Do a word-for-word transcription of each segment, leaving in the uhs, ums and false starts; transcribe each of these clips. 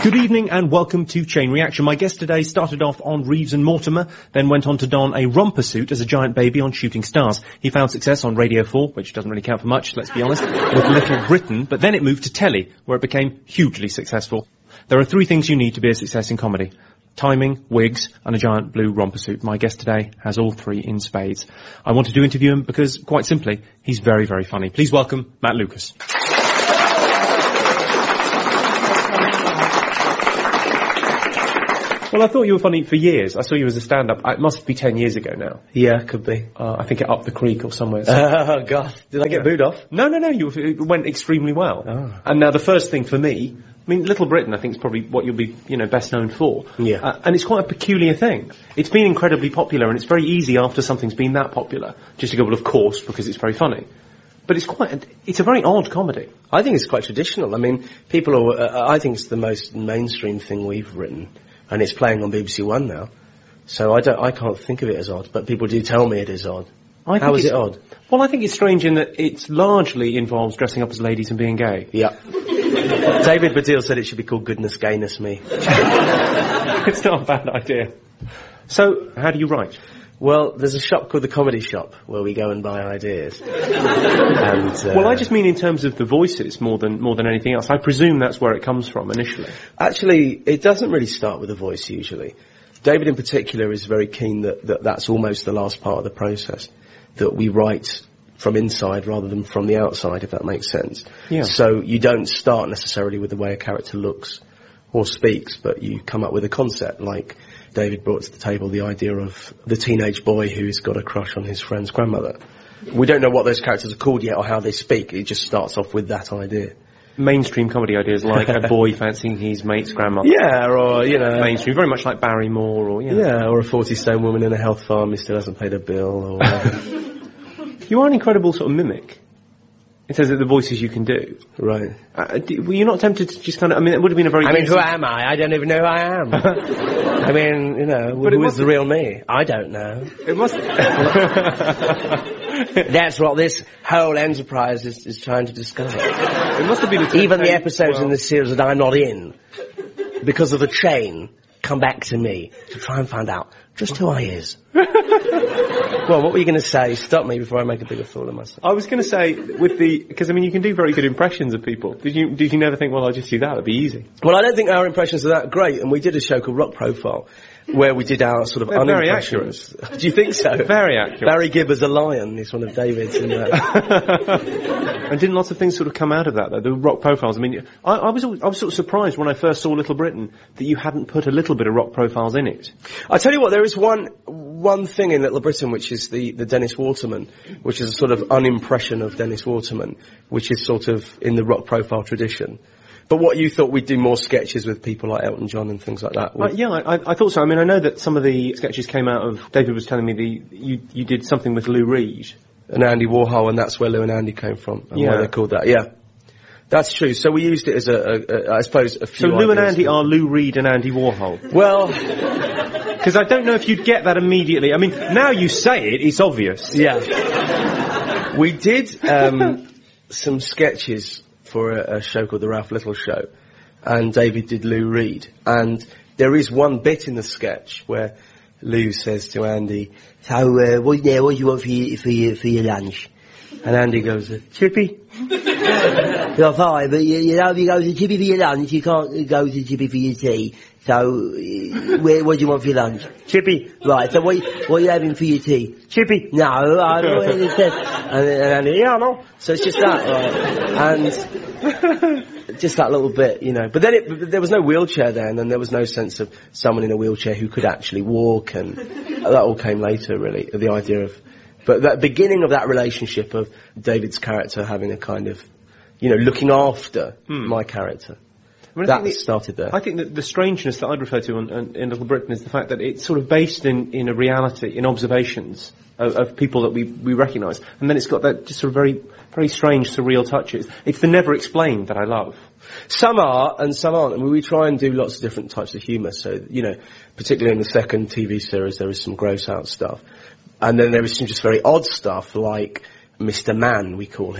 Good evening and welcome to Chain Reaction. My guest today started off on Reeves and Mortimer, then went on to don a romper suit as a giant baby on Shooting Stars. He found success on Radio four, which doesn't really count for much, let's be honest, with Little Britain, but then it moved to telly, where it became hugely successful. There are three things you need to be a success in comedy: timing, wigs, and a giant blue romper suit. My guest today has all three in spades. I wanted to interview him because, quite simply, he's very, very funny. Please welcome Matt Lucas. Well, I thought you were funny for years. I saw you as a stand-up. It must be ten years ago now. Yeah, could be. Uh, I think at Up the Creek or somewhere. So. Oh, God. Did I get booed off? No, no, no. You, it went extremely well. Oh. And now the first thing for me, I mean, Little Britain, I think, is probably what you'll be, you know, best known for. Yeah. Uh, and it's quite a peculiar thing. It's been incredibly popular, and it's very easy after something's been that popular just to go, well, of course, because it's very funny. But it's quite, a, it's a very odd comedy. I think it's quite traditional. I mean, people are, uh, I think it's the most mainstream thing we've written. And it's playing on B B C One now. So I don't, I can't think of it as odd, but people do tell me it is odd. I How is it odd? Well, I think it's strange in that it largely involves dressing up as ladies and being gay. Yeah. David Baddiel said it should be called Goodness Gayness Me. It's not a bad idea. So, how do you write? Well, there's a shop called The Comedy Shop where we go and buy ideas. and, uh, well, I just mean in terms of the voices more than more than anything else. I presume that's where it comes from initially. Actually, it doesn't really start with a voice usually. David in particular is very keen that, that that's almost the last part of the process, that we write from inside rather than from the outside, if that makes sense. Yeah. So you don't start necessarily with the way a character looks or speaks, but you come up with a concept, like David brought to the table the idea of the teenage boy who's got a crush on his friend's grandmother. We don't know what those characters are called yet or how they speak. It just starts off with that idea. Mainstream comedy ideas like a boy fancying his mate's grandmother. Yeah, or, you know... Mainstream, very much like Barrymore or, you know. Yeah, or a forty-stone woman in a health farm who still hasn't paid a bill, or... You are an incredible sort of mimic. In terms of the voices you can do. Right. Uh, d- were you not tempted to just kind of... I mean, it would have been a very... I mean, easy... who am I? I don't even know who I am. I mean, you know, but who is must... the real me? I don't know. It must... That's what this whole enterprise is, is trying to discover. It must have been... A even the episodes well... in this series that I'm not in, because of the chain, come back to me to try and find out just who I is. Well, what were you going to say? Stop me before I make a bigger fool of myself. I was going to say, with the... Because, I mean, you can do very good impressions of people. Did you Did you never think, well, I'll just do that, it'd be easy? Well, I don't think our impressions are that great, and we did a show called Rock Profile, where we did our sort of They're very unimpressions. Accurate. Do you think so? Very accurate. Barry Gibb as a lion is one of David's. In that. And didn't lots of things sort of come out of that, though? The Rock Profiles, I mean, I, I was I was sort of surprised when I first saw Little Britain that you hadn't put a little bit of Rock Profiles in it. I tell you what, there is one one thing in Little Britain, which is the, the Dennis Waterman, which is a sort of unimpression of Dennis Waterman, which is sort of in the Rock Profile tradition. But what you thought we'd do more sketches with people like Elton John and things like that? Uh, yeah, I, I thought so. I mean, I know that some of the sketches came out of... David was telling me the you you did something with Lou Reed. And Andy Warhol, and that's where Lou and Andy came from. And yeah. why they called that, yeah. That's true. So we used it as a, a, a I suppose, a few So Lou and ideas. Andy are Lou Reed and Andy Warhol? Well... Because I don't know if you'd get that immediately. I mean, now you say it, it's obvious. Yeah. We did um, some sketches for a, a show called The Ralph Little Show, and David did Lou Reed. And there is one bit in the sketch where Lou says to Andy, so, uh, what, yeah, what do you want for your, for your, for your lunch? And Andy goes, Chippy? You're fine, but you, you know, if you go to Chippy for your lunch, you can't go to Chippy for your tea. So, uh, where, what do you want for your lunch? Chippy. Right, so what, what are you having for your tea? Chippy. No, I don't know what it says. And, and Andy, yeah, no. So it's just that, right? And just that little bit, you know. But then it, there was no wheelchair then, and there was no sense of someone in a wheelchair who could actually walk, and that all came later, really, the idea of... But that beginning of that relationship of David's character having a kind of, you know, looking after hmm. my character. I mean, that the, started there. I think that the strangeness that I'd refer to on, on, in Little Britain is the fact that it's sort of based in, in a reality, in observations of, of people that we, we recognise. And then it's got that just sort of very, very strange, surreal touches. It's the never explained that I love. Some are, and some aren't. I mean, we try and do lots of different types of humour. So, you know, particularly in the second T V series, there is some gross out stuff. And then there is some just very odd stuff, like Mister Man, we call him,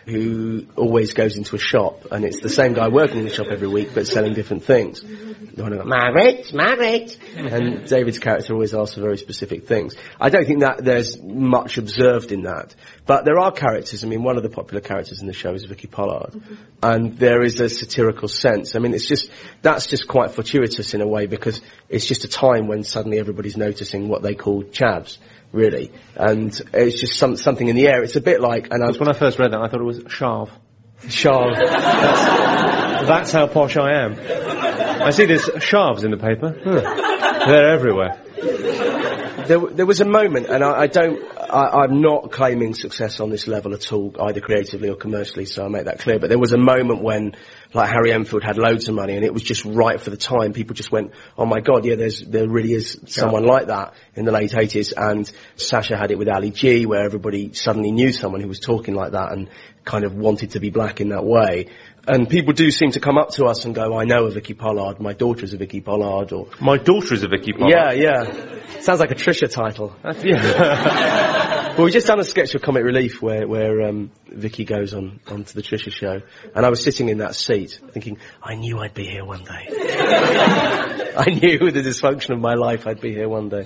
who always goes into a shop, and it's the same guy working in the shop every week, but selling different things. Margaret, Margaret! And David's character always asks for very specific things. I don't think that there's much observed in that. But there are characters. I mean, one of the popular characters in the show is Vicky Pollard. Mm-hmm. And there is a satirical sense. I mean, it's just, that's just quite fortuitous in a way, because it's just a time when suddenly everybody's noticing what they call chavs, really. And it's just some, something in the air. It's a bit like... And I, when I first read that, I thought it was Shav. Shav. That's, that's how posh I am. I see there's Shavs in the paper. Huh. They're everywhere. There, there was a moment, and I, I don't, I, I'm not claiming success on this level at all, either creatively or commercially, so I'll make that clear, but there was a moment when, like, Harry Enfield had loads of money, and it was just right for the time. People just went, oh my god, yeah, there's, there really is someone yeah. like that in the late eighties, and Sasha had it with Ali G, where everybody suddenly knew someone who was talking like that, and kind of wanted to be black in that way. And people do seem to come up to us and go, I know a Vicky Pollard, my daughter's a Vicky Pollard, or... My daughter is a Vicky Pollard? Yeah, yeah. Sounds like a Trisha title. That's, yeah. Well, we just done a sketch of Comic Relief where, where um, Vicky goes on onto the Trisha show, and I was sitting in that seat thinking, I knew I'd be here one day. I knew with the dysfunction of my life I'd be here one day.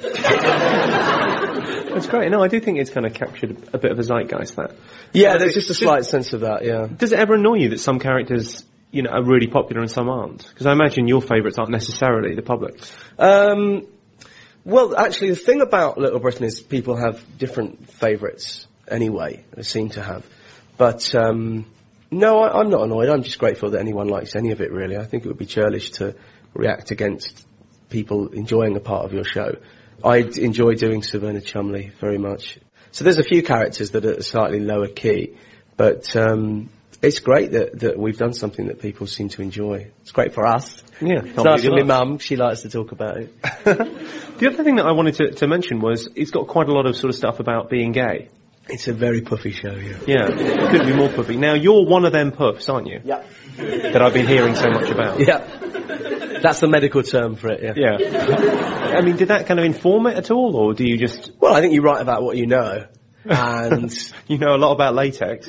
That's great. No, I do think it's kind of captured a bit of a zeitgeist, that. Yeah, there's just a slight sense of that, yeah. Does it ever annoy you that some characters, you know, are really popular and some aren't? Because I imagine your favourites aren't necessarily the public's. Um, well, actually, the thing about Little Britain is people have different favourites anyway, they seem to have. But, um, no, I, I'm not annoyed. I'm just grateful that anyone likes any of it, really. I think it would be churlish to react against people enjoying a part of your show. I enjoy doing Sir Bernard Chumley very much. So there's a few characters that are slightly lower key, but um, it's great that, that we've done something that people seem to enjoy. It's great for us. Yeah, it's nice for my mum. She likes to talk about it. The other thing that I wanted to, to mention was it's got quite a lot of sort of stuff about being gay. It's a very puffy show, yeah. Yeah, it could be more puffy. Now, you're one of them puffs, aren't you? Yeah. That I've been hearing so much about. Yeah. That's the medical term for it, yeah. Yeah. I mean, did that kind of inform it at all, or do you just... Well, I think you write about what you know, and... You know a lot about latex.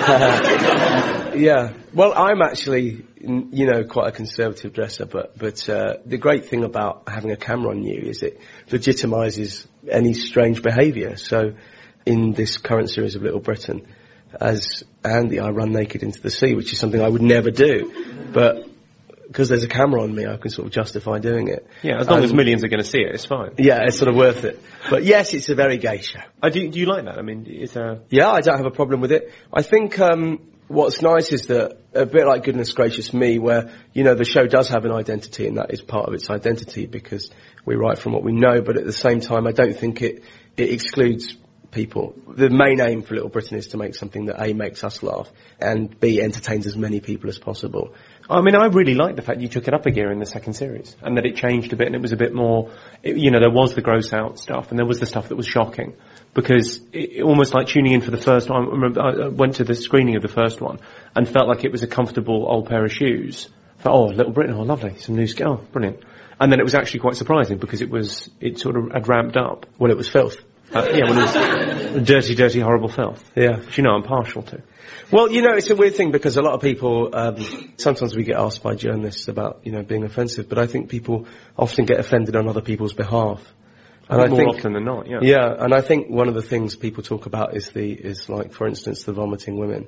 Yeah. Well, I'm actually, you know, quite a conservative dresser, but, but uh, the great thing about having a camera on you is it legitimises any strange behaviour. So, in this current series of Little Britain, as Andy, I run naked into the sea, which is something I would never do, but... because there's a camera on me, I can sort of justify doing it. Yeah, as long um, as millions are going to see it, it's fine. Yeah, it's sort of worth it. But yes, it's a very gay show. Uh, do, do you like that? I mean, is there... Yeah, I don't have a problem with it. I think um, what's nice is that, a bit like Goodness Gracious Me, where, you know, the show does have an identity, and that is part of its identity, because we write from what we know, but at the same time, I don't think it, it excludes people. The main aim for Little Britain is to make something that A, makes us laugh, and B, entertains as many people as possible. I mean, I really like the fact you took it up a gear in the second series, and that it changed a bit, and it was a bit more, it, you know, there was the gross out stuff, and there was the stuff that was shocking, because it, almost like tuning in for the first one, I remember I went to the screening of the first one, and felt like it was a comfortable old pair of shoes. Thought, oh, Little Britain, oh, lovely, some new skill, oh, brilliant. And then it was actually quite surprising, because it was, it sort of had ramped up. Well, it was filth. Uh, yeah, well, it was dirty, dirty, horrible filth. Yeah. Which, you know, I'm partial to. Well, you know, it's a weird thing, because a lot of people, um, sometimes we get asked by journalists about, you know, being offensive, but I think people often get offended on other people's behalf. And I think, more often than not, yeah. Yeah, and I think one of the things people talk about is the, is like, for instance, the vomiting women.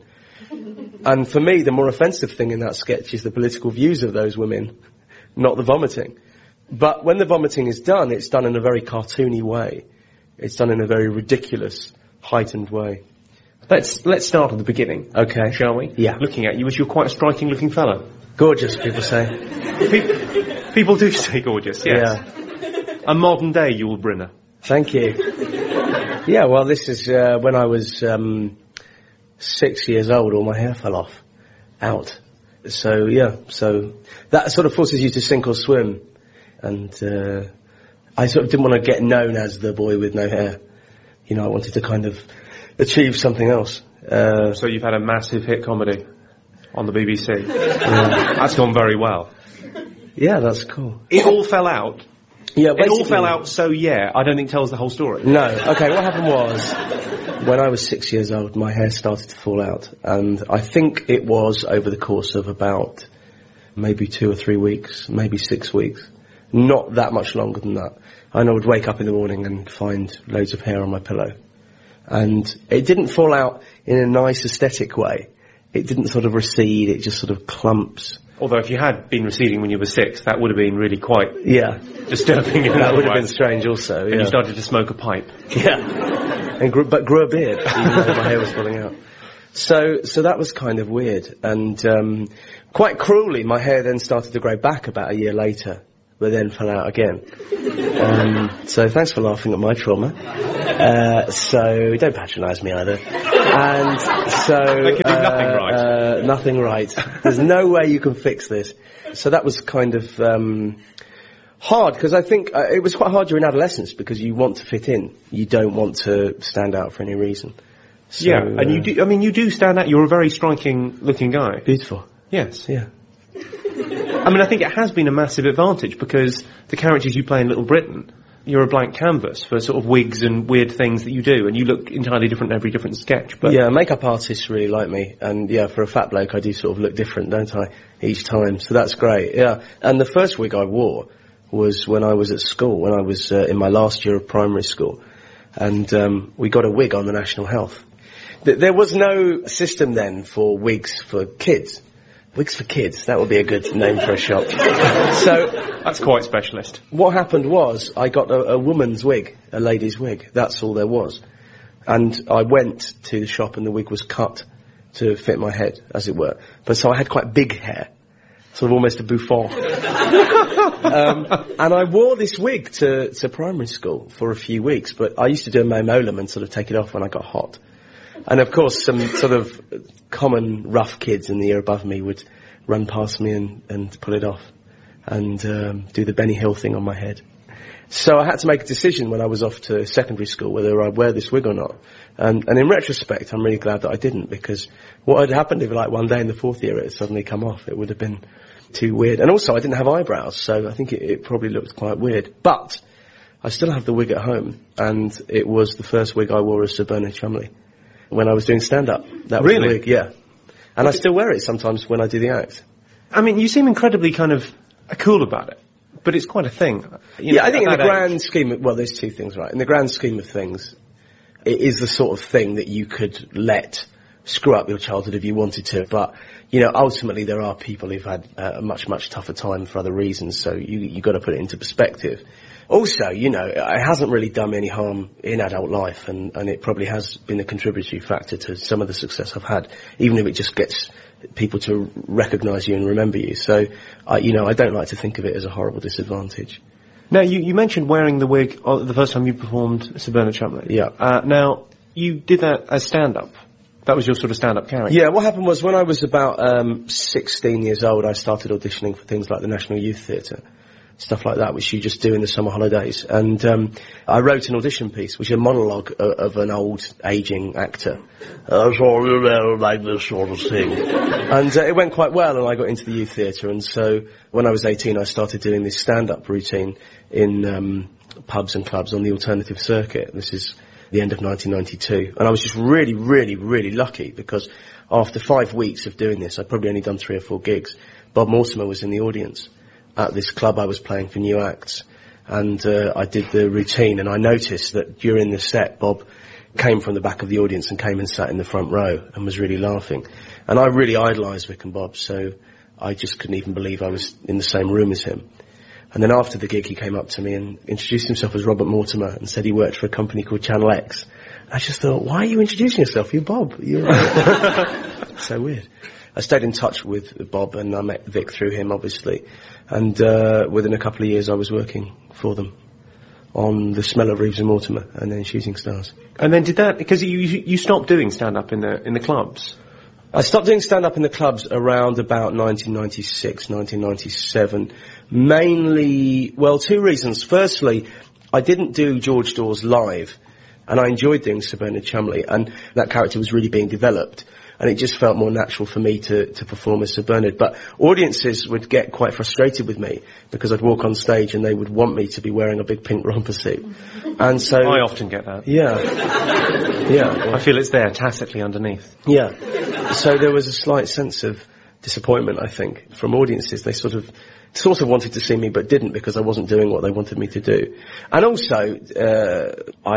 And for me, the more offensive thing in that sketch is the political views of those women, not the vomiting. But when the vomiting is done, it's done in a very cartoony way. It's done in a very ridiculous, heightened way. Let's let's start at the beginning. Okay. Shall we? Yeah. Looking at you as you're quite a striking looking fellow. Gorgeous, people say. People, people do say gorgeous, yes. Yeah. A modern day Yul Brynner. Thank you. Yeah, well, this is uh, when I was um, six years old, all my hair fell off. Out. So, yeah, so that sort of forces you to sink or swim. And uh, I sort of didn't want to get known as the boy with no hair. You know, I wanted to kind of achieve something else. Uh, so you've had a massive hit comedy on the B B C. Yeah. That's gone very well. Yeah, that's cool. It all fell out Yeah, it all fell out, so yeah, I don't think tells the whole story. No. Okay, what happened was, when I was six years old, my hair started to fall out, and I think it was over the course of about maybe two or three weeks, maybe six weeks. Not that much longer than that. And I would wake up in the morning and find loads of hair on my pillow. And it didn't fall out in a nice aesthetic way. It didn't sort of recede, it just sort of clumps. Although if you had been receding when you were six, that would have been really quite yeah. disturbing. That would have been strange also, yeah. And you started to smoke a pipe. Yeah. and grew, But grew a beard, even though my hair was falling out. So, so that was kind of weird. And um, quite cruelly, my hair then started to grow back about a year later, but then fell out again. Um, so thanks for laughing at my trauma. Uh, so don't patronise me either. And so there can be uh, nothing right. Uh, nothing right. There's no way you can fix this. So that was kind of um, hard, because I think uh, it was quite hard during adolescence, because you want to fit in. You don't want to stand out for any reason. So, yeah, and uh, you do. I mean, you do stand out. You're a very striking-looking guy. Beautiful. Yes. Yeah. I mean, I think it has been a massive advantage, because the characters you play in Little Britain, you're a blank canvas for sort of wigs and weird things that you do, and you look entirely different in every different sketch. But yeah, makeup artists really like me, and yeah, for a fat bloke I do sort of look different, don't I, each time, so that's great, yeah. And the first wig I wore was when I was at school, when I was uh, in my last year of primary school, and um, we got a wig on the National Health. Th- there was no system then for wigs for kids. Wigs for Kids, that would be a good name for a shop. So that's quite specialist. What happened was, I got a, a woman's wig, a lady's wig, that's all there was. And I went to the shop and the wig was cut to fit my head, as it were. But so I had quite big hair, sort of almost a bouffant. um, and I wore this wig to, to primary school for a few weeks, but I used to do a momolam and sort of take it off when I got hot. And of course, some sort of common rough kids in the year above me would run past me and, and pull it off and um, do the Benny Hill thing on my head. So I had to make a decision when I was off to secondary school whether I'd wear this wig or not. And, and in retrospect, I'm really glad that I didn't, because what had happened if, like, one day in the fourth year it had suddenly come off? It would have been too weird. And also, I didn't have eyebrows, so I think it, it probably looked quite weird. But I still have the wig at home, and it was the first wig I wore as Sir Bernard Chumley when I was doing stand-up. That was really? the wig, yeah. And I still wear it sometimes when I do the act. I mean, you seem incredibly kind of cool about it, but it's quite a thing. You yeah, know, I think in the age. grand scheme of, well, there's two things, right? In the grand scheme of things, it is the sort of thing that you could let screw up your childhood if you wanted to, but, you know, ultimately there are people who've had uh, a much, much tougher time for other reasons, so you, you've got to put it into perspective. Also, you know, it hasn't really done me any harm in adult life, and, and it probably has been a contributory factor to some of the success I've had, even if it just gets people to recognise you and remember you. So, uh, you know, I don't like to think of it as a horrible disadvantage. Now, you, you mentioned wearing the wig uh, the first time you performed Sir Bernard Chumley. Yeah. Uh, now, you did that as stand-up. That was your sort of stand-up character. Yeah, what happened was when I was about um, sixteen years old, I started auditioning for things like the National Youth Theatre. Stuff like that, which you just do in the summer holidays. And um, I wrote an audition piece, which is a monologue of, of an old, ageing actor. I saw you there like this sort of thing. And uh, it went quite well, and I got into the youth theatre. And so when I was eighteen, I started doing this stand-up routine in um, pubs and clubs on the alternative circuit. This is the end of nineteen ninety-two. And I was just really, really, really lucky, because after five weeks of doing this, I'd probably only done three or four gigs. Bob Mortimer was in the audience at this club I was playing for new acts, and uh, I did the routine, and I noticed that during the set, Bob came from the back of the audience and came and sat in the front row and was really laughing. And I really idolised Vic and Bob, so I just couldn't even believe I was in the same room as him. And then after the gig, he came up to me and introduced himself as Robert Mortimer and said he worked for a company called Channel X. And I just thought, why are you introducing yourself? You're Bob. You're so weird. I stayed in touch with Bob, and I met Vic through him, obviously. And uh, within a couple of years, I was working for them on The Smell of Reeves and Mortimer, and then Shooting Stars. And then did that, because you you stopped doing stand-up in the in the clubs? I stopped doing stand-up in the clubs around about nineteen ninety-six, nineteen ninety-seven. Mainly, well, two reasons. Firstly, I didn't do George Dawes live, and I enjoyed doing Sir Bernard Chumley, and that character was really being developed. and it just felt more natural for me to, to perform as Sir Bernard. But audiences would get quite frustrated with me because I'd walk on stage and they would want me to be wearing a big pink romper suit. And so... I often get that. Yeah. Yeah. Well, I feel it's there, tacitly underneath. Yeah. So there was a slight sense of disappointment, I think, from audiences. They sort of sort of wanted to see me but didn't because I wasn't doing what they wanted me to do. And also, uh,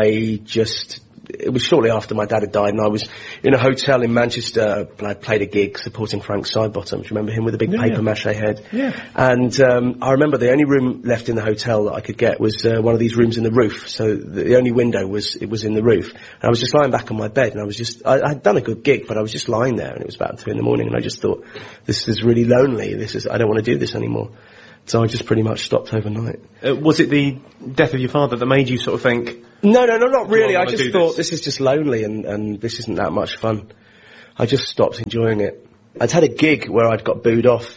I just... It was shortly after my dad had died, and I was in a hotel in Manchester. I played a gig supporting Frank Sidebottom. Do you remember him with a big yeah, paper yeah. mache head? Yeah. And um, I remember the only room left in the hotel that I could get was uh, one of these rooms in the roof. So the, the only window was it was in the roof. And I was just lying back on my bed, and I was just I, I had done a good gig, but I was just lying there, and it was about two in the morning, and I just thought, this is really lonely. This is I don't want to do this anymore. So I just pretty much stopped overnight. Uh, was it the death of your father that made you sort of think... No, no, no, not really. I, I just thought this? this is just lonely and, and this isn't that much fun. I just stopped enjoying it. I'd had a gig where I'd got booed off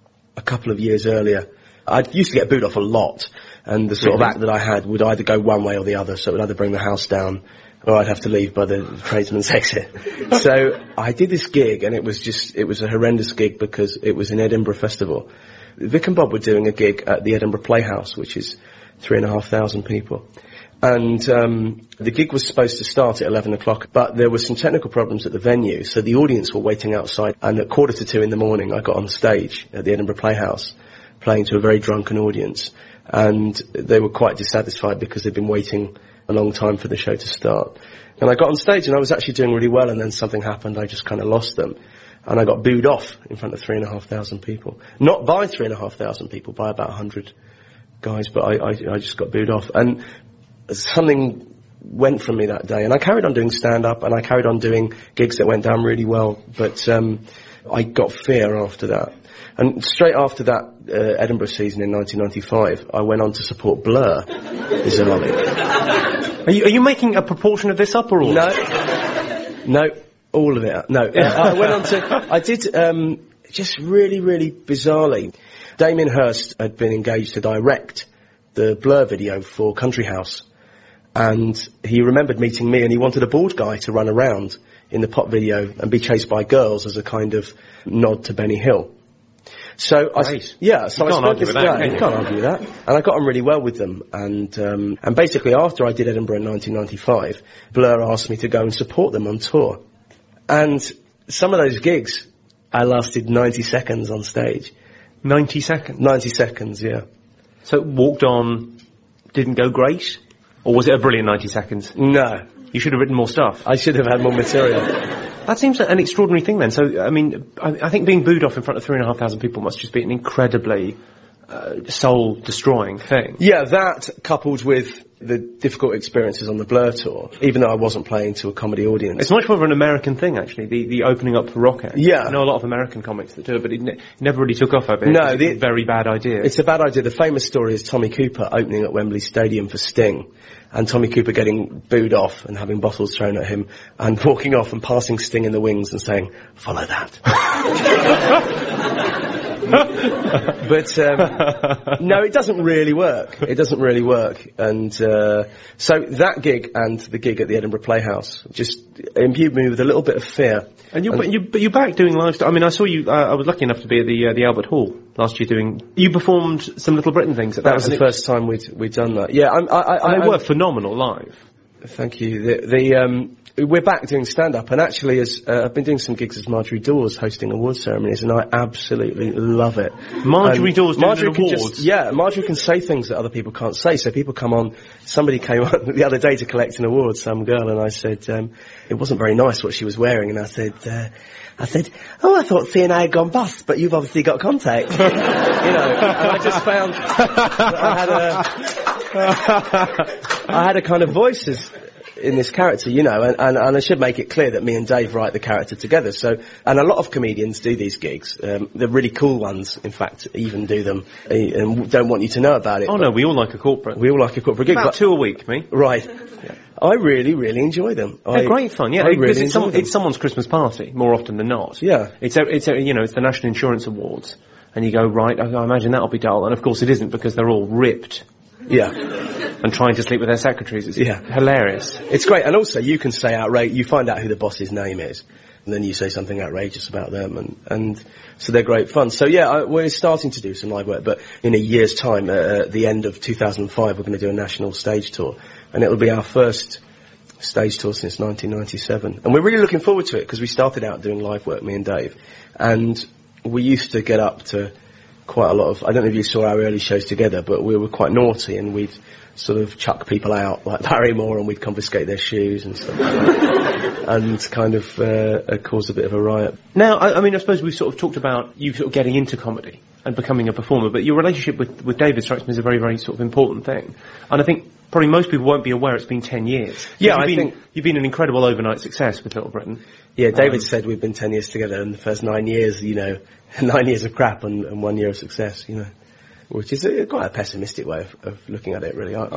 a couple of years earlier. I used to get booed off a lot, and the sort really? of act that I had would either go one way or the other, so it would either bring the house down or I'd have to leave by the tradesman's exit. So I did this gig, and it was just, it was a horrendous gig because it was in Edinburgh Festival. Vic and Bob were doing a gig at the Edinburgh Playhouse, which is three and a half thousand people. And um, the gig was supposed to start at eleven o'clock, but there were some technical problems at the venue, so the audience were waiting outside. And at quarter to two in the morning, I got on stage at the Edinburgh Playhouse, playing to a very drunken audience. And they were quite dissatisfied because they'd been waiting a long time for the show to start. And I got on stage, and I was actually doing really well, and then something happened. I just kind of lost them. And I got booed off in front of three and a half thousand people. Not by three and a half thousand people, by about a hundred guys, but I, I, I just got booed off. And something went from me that day. And I carried on doing stand-up, and I carried on doing gigs that went down really well. But um, I got fear after that. And straight after that uh, Edinburgh season in nineteen ninety-five, I went on to support Blur, bizarrely. Are you, are you making a proportion of this up or all? No. No. All of it. No, uh, I went on to, I did, um, just really, really bizarrely. Damien Hirst had been engaged to direct the Blur video for Country House. And he remembered meeting me, and he wanted a bald guy to run around in the pop video and be chased by girls as a kind of nod to Benny Hill. So I, yeah, so you I can't spent argue this with that, day, can you can't argue that. And I got on really well with them. And, um, and basically after I did Edinburgh in nineteen ninety-five, Blur asked me to go and support them on tour. And some of those gigs, I lasted ninety seconds on stage. ninety seconds? ninety seconds, yeah. So walked on, didn't go great? Or was it a brilliant ninety seconds? No. You should have written more stuff. I should have had more material. That seems an extraordinary thing then. So, I mean, I, I think being booed off in front of three and a half thousand people must just be an incredibly uh, soul-destroying thing. Yeah, that coupled with the difficult experiences on the Blur tour, even though I wasn't playing to a comedy audience. It's much more of an American thing, actually, the, the opening up for rock acts. Yeah. I know a lot of American comics that do it, but it, ne- it never really took off over here. No, the, it's a very bad idea. It's a bad idea. The famous story is Tommy Cooper opening at Wembley Stadium for Sting, and Tommy Cooper getting booed off and having bottles thrown at him, and walking off and passing Sting in the wings and saying, "Follow that." But um, no, it doesn't really work. It doesn't really work. And uh, so that gig and the gig at the Edinburgh Playhouse just imbued me with a little bit of fear. And you're, and but you, but you're back doing live stuff. I mean, I saw you, uh, I was lucky enough to be at the uh, the Albert Hall last year doing, you performed some Little Britain things at that. That was the first time we'd we'd done that. Yeah, I'm, I, I, and they I, were phenomenal live. Thank you. The, the um, we're back doing stand-up, and actually, as uh, I've been doing some gigs as Marjorie Dawes hosting award ceremonies, and I absolutely love it. Marjorie and Dawes doing Marjorie can awards. just, yeah, Marjorie can say things that other people can't say. So people come on. Somebody came on the other day to collect an award, some girl, and I said um, it wasn't very nice what she was wearing, and I said. Uh, I said, oh, I thought C and I had gone bust, but you've obviously got contact. You know, and I just found that I had a, I had a kind of voices in this character, you know, and, and, and I should make it clear that me and Dave write the character together. So, and a lot of comedians do these gigs. Um, the really cool ones, in fact, even do them uh, and don't want you to know about it. Oh no, we all like a corporate. We all like a corporate gig. About but, two a week, me. Right. Yeah. I really, really enjoy them. They're I, great fun, yeah. I Because really it's, some, enjoy them. it's someone's Christmas party, more often than not. Yeah. It's, a, it's a, you know, it's the National Insurance Awards. And you go, right, I, I imagine that'll be dull. And of course it isn't, because they're all ripped. Yeah. And trying to sleep with their secretaries. It's yeah. hilarious. It's great. And also, you can say outright, you find out who the boss's name is. and then you say something outrageous about them, and, and so they're great fun. So yeah, I, we're starting to do some live work, but in a year's time, uh, at the end of two thousand five, we're going to do a national stage tour, and it'll be our first stage tour since nineteen ninety-seven. And we're really looking forward to it, because we started out doing live work, me and Dave, and we used to get up to quite a lot of, I don't know if you saw our early shows together, but we were quite naughty, and we'd sort of chuck people out like Barrymore, and we'd confiscate their shoes and stuff and kind of uh, cause a bit of a riot. Now, I, I mean, I suppose we've sort of talked about you sort of getting into comedy and becoming a performer, but your relationship with, with David strikes me as a very, very sort of important thing. And I think probably most people won't be aware it's been ten years. Yeah, you've I been, think... You've been an incredible overnight success with Little Britain. Yeah, David um, said we've been ten years together, and the first nine years, you know, nine years of crap and, and one year of success, you know. Which is a, quite a pessimistic way of, of looking at it, really. I,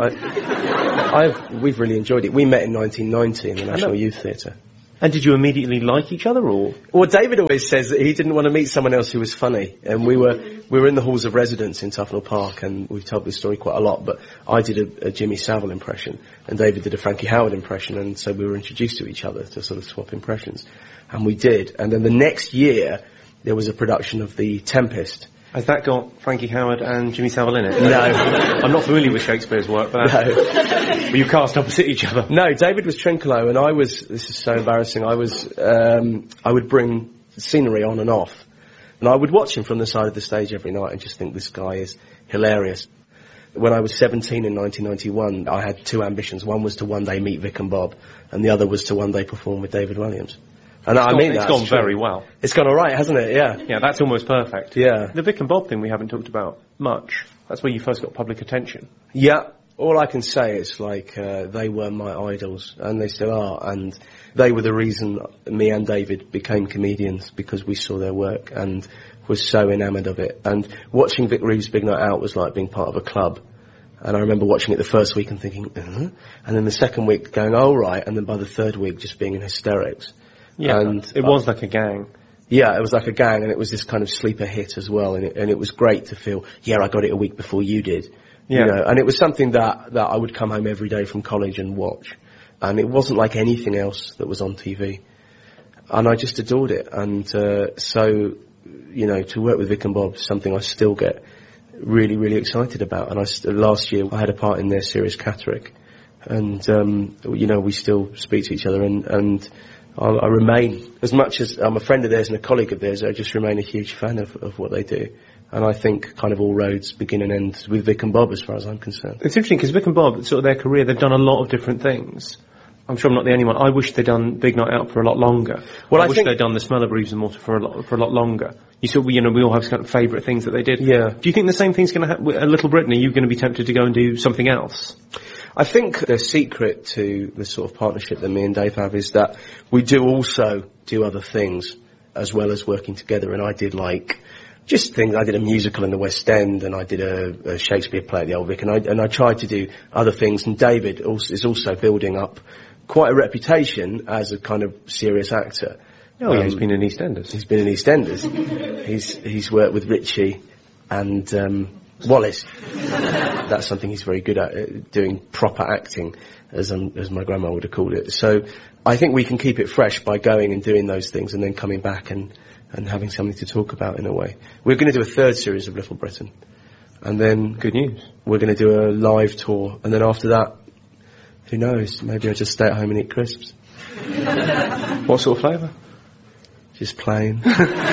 I, I've, we've really enjoyed it. We met in nineteen ninety in the National Youth Theatre. And did you immediately like each other, or? Well, David always says that he didn't want to meet someone else who was funny. And we were we were in the halls of residence in Tufnell Park, and we've told this story quite a lot, but I did a, a Jimmy Savile impression, and David did a Frankie Howerd impression, and so we were introduced to each other to sort of swap impressions. And we did. And then the next year, there was a production of The Tempest. Has that got Frankie Howerd and Jimmy Savile in it? No. I'm not familiar with Shakespeare's work, but, no. but you cast opposite each other. No, David was Trinculo, and I was, this is so embarrassing, I was, um, I would bring scenery on and off, and I would watch him from the side of the stage every night and just think this guy is hilarious. When I was seventeen in nineteen ninety-one, I had two ambitions. One was to one day meet Vic and Bob, and the other was to one day perform with David Williams. And it's I gone, mean, it's that's gone true. very well. It's gone all right, hasn't it? Yeah. Yeah, that's almost perfect. Yeah. The Vic and Bob thing we haven't talked about much. That's where you first got public attention. Yeah. All I can say is, like, uh, they were my idols, and they still are, and they were the reason me and David became comedians, because we saw their work and were so enamoured of it. And watching Vic Reeves' Big Night Out was like being part of a club. And I remember watching it the first week and thinking, uh-huh. And then the second week going, oh, right, and then by the third week just being in hysterics. Yeah, and it was like a gang. Yeah, it was like a gang, and it was this kind of sleeper hit as well, and it, and it was great to feel, yeah, I got it a week before you did. Yeah. You know, and it was something that, that I would come home every day from college and watch. And it wasn't like anything else that was on T V. And I just adored it. And uh, so, you know, to work with Vic and Bob is something I still get really, really excited about. And I st- last year I had a part in their series Catterick. And, um, you know, we still speak to each other, and... and I, I remain, as much as I'm a friend of theirs and a colleague of theirs, I just remain a huge fan of, of what they do. And I think kind of all roads begin and end with Vic and Bob, as far as I'm concerned. It's interesting, because Vic and Bob, sort of their career, they've done a lot of different things. I'm sure I'm not the only one. I wish they'd done Big Night Out for a lot longer. Well, I, I wish think they'd done The Smell of Reeves and Mortar for a lot, for a lot longer. You sort of, you know, we all have kind of favourite things that they did. Yeah. Do you think the same thing's going to happen with Little Britain? Are you going to be tempted to go and do something else? I think the secret to the sort of partnership that me and Dave have is that we do also do other things as well as working together. And I did like just things. I did a musical in the West End, and I did a, a Shakespeare play at the Old Vic, and I and I tried to do other things. And David also, is also building up quite a reputation as a kind of serious actor. Oh, yeah, um, he's been in EastEnders. He's been in EastEnders. he's he's worked with Ritchie and um, Wallace. That's something he's very good at, uh, doing proper acting, as um, as my grandma would have called it. So I think we can keep it fresh by going and doing those things, and then coming back and, and having something to talk about in a way. We're going to do a third series of Little Britain, and then good news. We're going to do a live tour, and then after that, who knows? Maybe I'll just stay at home and eat crisps. What sort of flavour? Just plain.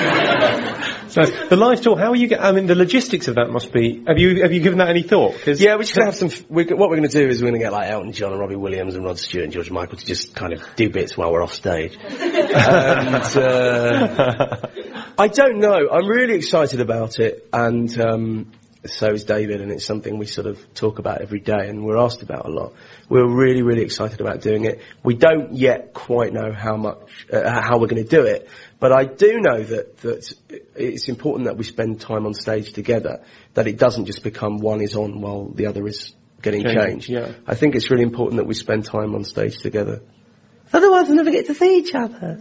So the live tour, how are you? Get, I mean, the logistics of that must be. Have you have you given that any thought? Cause yeah, we're just gonna have some. We're, what we're going to do is we're going to get like Elton John and Robbie Williams and Rod Stewart and George Michael to just kind of do bits while we're off stage. and uh, I don't know. I'm really excited about it, and um, so is David, and it's something we sort of talk about every day, and we're asked about a lot. We're really, really excited about doing it. We don't yet quite know how much, uh, how we're going to do it. But I do know that, that it's important that we spend time on stage together, that it doesn't just become one is on while the other is getting Change, changed. yeah. I think it's really important that we spend time on stage together. Otherwise we never get to see each other.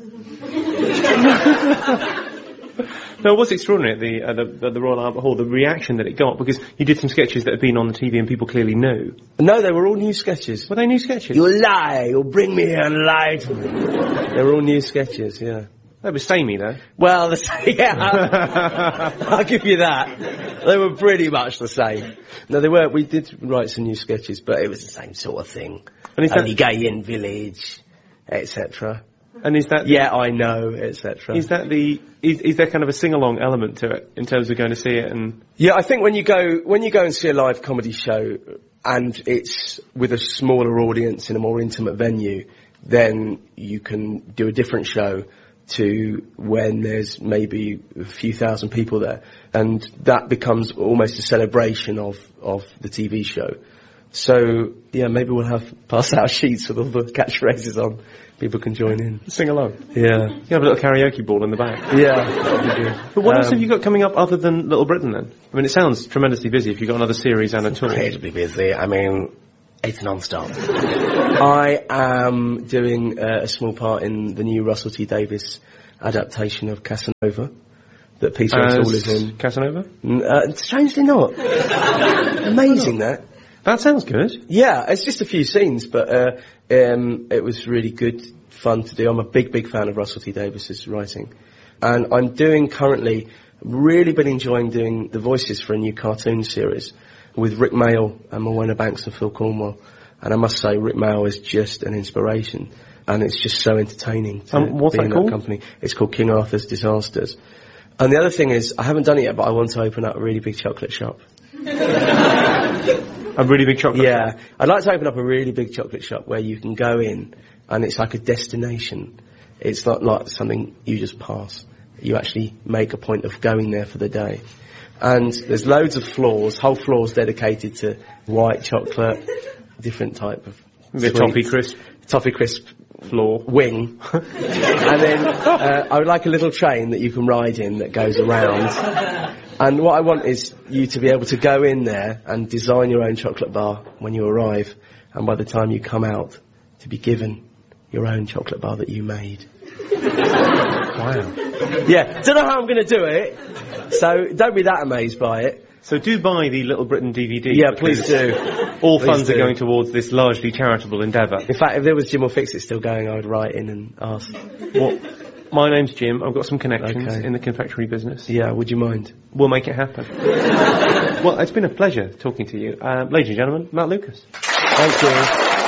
No, it was extraordinary at the, uh, the, the, the Royal Albert Hall, the reaction that it got, because you did some sketches that had been on the T V and people clearly knew. No, they were all new sketches. Were they new sketches? You lie, you'll bring me here and lie to me. They were all new sketches, yeah. They were samey, though. Well, the, yeah, I'll give you that. They were pretty much the same. No, they were. We did write some new sketches, but it was the same sort of thing. And is Only that, gay in village, et cetera. And is that... Yeah, I know, et cetera. Is that the... Is, is there kind of a sing-along element to it, in terms of going to see it and... Yeah, I think when you go, when you go and see a live comedy show, and it's with a smaller audience in a more intimate venue, then you can do a different show to when there's maybe a few thousand people there. And that becomes almost a celebration of, of the T V show. So, yeah, maybe we'll have pass out sheets with all the catchphrases on. People can join in. Sing along. Yeah. You have a little karaoke ball in the back. Yeah, that would be good. But what Um, else have you got coming up other than Little Britain, then? I mean, it sounds tremendously busy if you've got another series and a tour. Incredibly busy. I mean, it's non-stop. I am doing uh, a small part in the new Russell T Davies adaptation of Casanova that Peter As O'Toole is in. Casanova? N- Uh, strangely not. Amazing that. That sounds good. Yeah, it's just a few scenes, but uh, um, it was really good fun to do. I'm a big, big fan of Russell T Davies's writing. And I'm doing currently, really been enjoying doing the voices for a new cartoon series with Rick Mayall and Morwenna Banks and Phil Cornwell. And I must say, Rick Mayall is just an inspiration. And it's just so entertaining to Um, what's be that in called? that company. It's called King Arthur's Disasters. And the other thing is, I haven't done it yet, but I want to open up a really big chocolate shop. A really big chocolate Yeah, shop. I'd like to open up a really big chocolate shop where you can go in and it's like a destination. It's not like something you just pass. You actually make a point of going there for the day. And there's loads of floors, whole floors dedicated to white chocolate, different type of The sweets. toffee crisp Toffee crisp floor. wing. And then uh, I would like a little train that you can ride in that goes around. And what I want is you to be able to go in there and design your own chocolate bar when you arrive. And by the time you come out, to be given your own chocolate bar that you made. Wow. Yeah, don't know how I'm going to do it. So don't be that amazed by it. So do buy the Little Britain D V D. Yeah, because please do. All Please funds do. are going towards this largely charitable endeavour. In fact, if there was Jim or Fix It still going, I would write in and ask. Well, my name's Jim. I've got some connections Okay. in the confectionery business. Yeah, would you mind? We'll make it happen. Well, it's been a pleasure talking to you. Uh, ladies and gentlemen, Matt Lucas. Thank you.